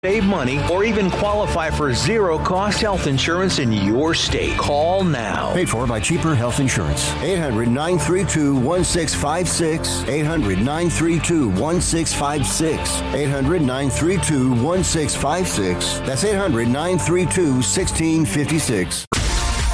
Save money or even qualify for zero-cost health insurance in your state. Call now. Paid for by Cheaper Health Insurance. 800-932-1656. 800-932-1656. 800-932-1656. That's 800-932-1656.